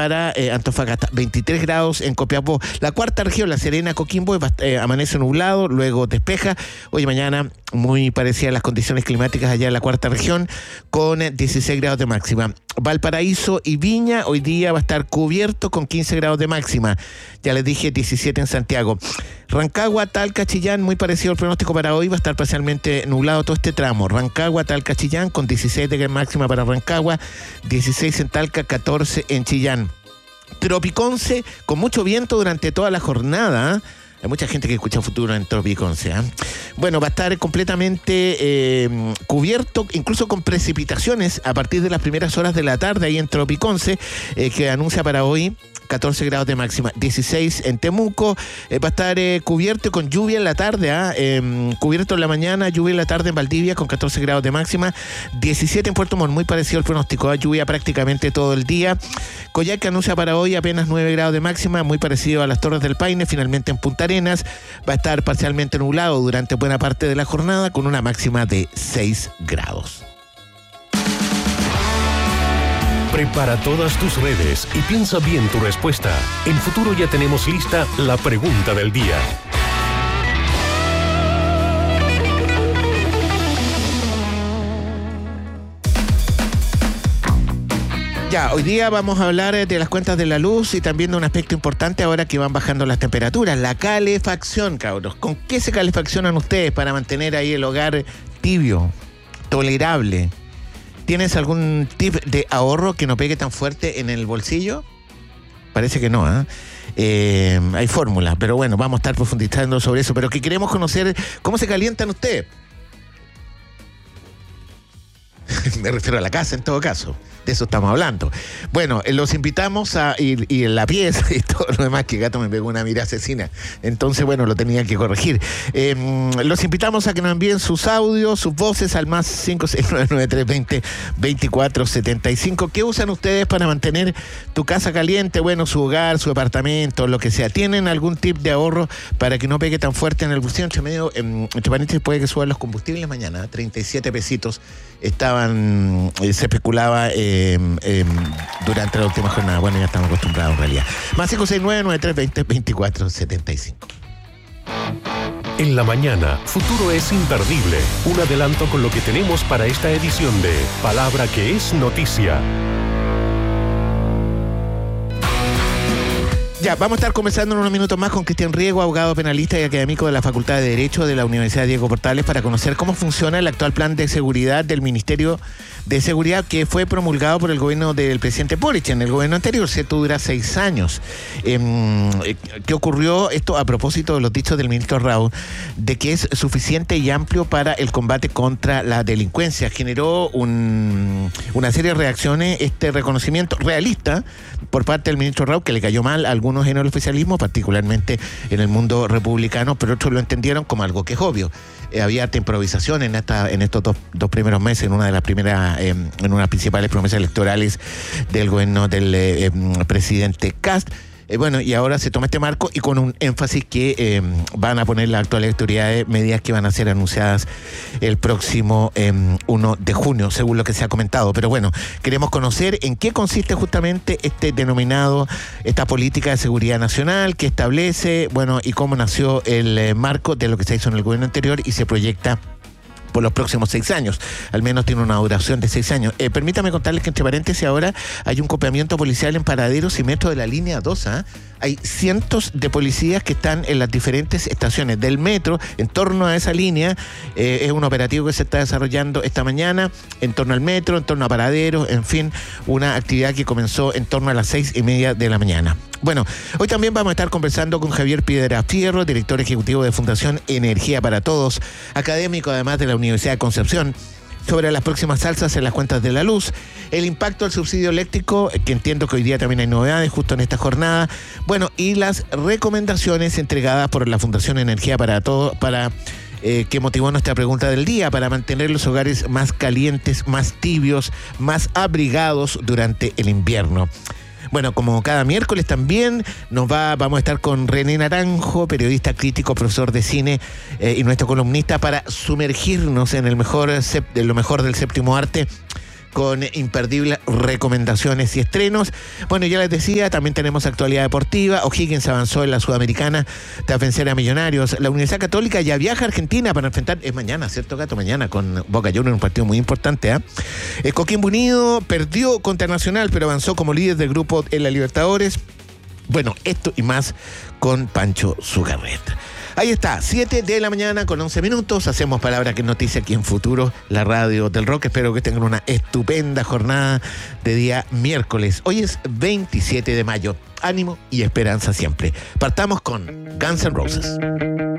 para Antofagasta, 23 grados en Copiapó. La cuarta región, La Serena, Coquimbo, amanece nublado, luego despeja. Hoy y mañana muy parecidas las condiciones climáticas allá en la cuarta región, con 16 grados de máxima. Valparaíso y Viña hoy día va a estar cubierto con 15 grados de máxima. Ya les dije, 17 en Santiago. Rancagua, Talca, Chillán, muy parecido al pronóstico para hoy, va a estar parcialmente nublado todo este tramo. Rancagua, Talca, Chillán, con 16 de máxima para Rancagua, 16 en Talca, 14 en Chillán. Tropiconce, con mucho viento durante toda la jornada. Hay mucha gente que escucha futuro en Tropiconce. Bueno, va a estar completamente cubierto, incluso con precipitaciones a partir de las primeras horas de la tarde ahí en Tropiconce, que anuncia para hoy 14 grados de máxima, 16 en Temuco, va a estar cubierto con lluvia en la tarde, cubierto en la mañana, lluvia en la tarde en Valdivia con 14 grados de máxima, 17 en Puerto Montt, muy parecido al pronóstico, lluvia prácticamente todo el día. Coyhaique anuncia para hoy apenas 9 grados de máxima, muy parecido a las Torres del Paine. Finalmente en Punta Arenas va a estar parcialmente nublado durante buena parte de la jornada con una máxima de 6 grados. Prepara todas tus redes y piensa bien tu respuesta. En Futuro ya tenemos lista la pregunta del día. Ya, hoy día vamos a hablar de las cuentas de la luz y también de un aspecto importante ahora que van bajando las temperaturas, la calefacción, cabros. ¿Con qué se calefaccionan ustedes para mantener ahí el hogar tibio, tolerable? ¿Tienes algún tip de ahorro que no pegue tan fuerte en el bolsillo? Parece que no, hay fórmulas, pero bueno, vamos a estar profundizando sobre eso. Pero que queremos conocer cómo se calientan ustedes. Me refiero a la casa en todo caso. De eso estamos hablando. Bueno, los invitamos a ir en la pieza y todo lo demás, que Gato me pegó una mirada asesina. Entonces, bueno, lo tenía que corregir. Los invitamos a que nos envíen sus audios, sus voces al más 56993202475. ¿Qué usan ustedes para mantener tu casa caliente? Bueno, su hogar, su departamento, lo que sea. ¿Tienen algún tip de ahorro para que no pegue tan fuerte en el bolsillo? Entre paréntesis, puede que suban los combustibles mañana. 37 pesitos estaban, se especulaba durante la última jornada. Bueno, ya estamos acostumbrados en realidad. Más 56993202475. En la mañana, Futuro es imperdible. Un adelanto con lo que tenemos para esta edición de Palabra que es Noticia. Ya, vamos a estar conversando en unos minutos más con Cristian Riego, abogado penalista y académico de la Facultad de Derecho de la Universidad Diego Portales, para conocer cómo funciona el actual plan de seguridad del Ministerio de Seguridad que fue promulgado por el gobierno del presidente Boric en el gobierno anterior, ¿cierto? Dura 6 años. ¿Qué ocurrió? Esto a propósito de los dichos del ministro Raúl, de que es suficiente y amplio para el combate contra la delincuencia. Generó una serie de reacciones, este reconocimiento realista por parte del ministro Raúl, que le cayó mal a algunos en el oficialismo, particularmente en el mundo republicano, pero otros lo entendieron como algo que es obvio. Había harta improvisación en estos dos primeros meses, en una de las primeras, en unas principales promesas electorales del gobierno del presidente Kast. Bueno, y ahora se toma este marco y con un énfasis que van a poner las actuales autoridades, medidas que van a ser anunciadas el próximo 1 de junio, según lo que se ha comentado. Pero bueno, queremos conocer en qué consiste justamente esta política de seguridad nacional que establece, bueno, y cómo nació el marco de lo que se hizo en el gobierno anterior y se proyecta por los próximos 6 años. Al menos tiene una duración de 6 años. Permítame contarles que, entre paréntesis, ahora hay un copiamiento policial en paraderos y metro de la línea 2. Hay cientos de policías que están en las diferentes estaciones del metro en torno a esa línea. Es un operativo que se está desarrollando esta mañana en torno al metro, en torno a paraderos, en fin, una actividad que comenzó en torno a las 6:30 de la mañana. Bueno, hoy también vamos a estar conversando con Javier Piedra Fierro, director ejecutivo de Fundación Energía para Todos, académico además de la Universidad de Concepción, sobre las próximas alzas en las cuentas de la luz, el impacto del subsidio eléctrico, que entiendo que hoy día también hay novedades justo en esta jornada, bueno, y las recomendaciones entregadas por la Fundación Energía para Todos, que motivó nuestra pregunta del día, para mantener los hogares más calientes, más tibios, más abrigados durante el invierno. Bueno, como cada miércoles también vamos a estar con René Naranjo, periodista crítico, profesor de cine y nuestro columnista, para sumergirnos en lo mejor del séptimo arte, con imperdibles recomendaciones y estrenos. Bueno, ya les decía, también tenemos actualidad deportiva. O'Higgins avanzó en la Sudamericana tras vencer a Millonarios. La Universidad Católica ya viaja a Argentina para enfrentar, es mañana, ¿cierto, Gato? Mañana con Boca Juniors, un partido muy importante, ¿eh? Coquimbo Unido perdió contra Nacional, pero avanzó como líder del grupo en la Libertadores. Bueno, esto y más con Pancho Zugarreta. Ahí está, 7 de la mañana con 11 minutos. Hacemos Palabra que es Noticia aquí en Futuro, la radio del rock. Espero que tengan una estupenda jornada de día miércoles. Hoy es 27 de mayo. Ánimo y esperanza siempre. Partamos con Guns N' Roses.